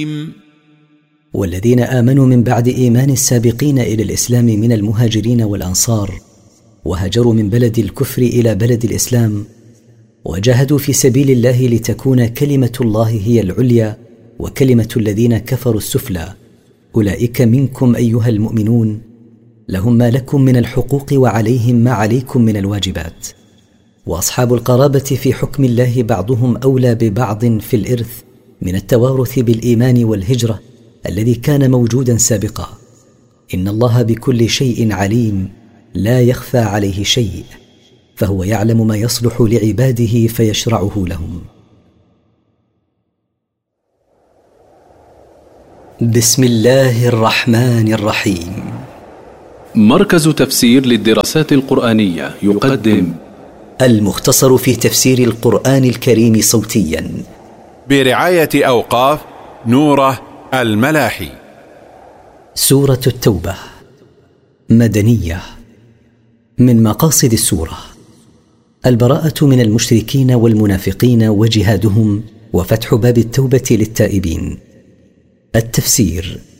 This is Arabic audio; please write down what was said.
والذين آمنوا من بعد إيمان السابقين إلى الإسلام من المهاجرين والأنصار وهاجروا من بلد الكفر إلى بلد الإسلام وجاهدوا في سبيل الله لتكون كلمة الله هي العليا وكلمة الذين كفروا السفلى، أولئك منكم أيها المؤمنون لهم ما لكم من الحقوق وعليهم ما عليكم من الواجبات. وأصحاب القرابة في حكم الله بعضهم أولى ببعض في الإرث من التوارث بالإيمان والهجرة الذي كان موجودا سابقا. إن الله بكل شيء عليم لا يخفى عليه شيء، فهو يعلم ما يصلح لعباده فيشرعه لهم. بسم الله الرحمن الرحيم. مركز تفسير للدراسات القرآنية يقدم المختصر في تفسير القرآن الكريم صوتيا برعاية أوقاف نوره الملاحي. سورة التوبة مدنية. من مقاصد السورة البراءة من المشركين والمنافقين وجهادهم وفتح باب التوبة للتائبين. التفسير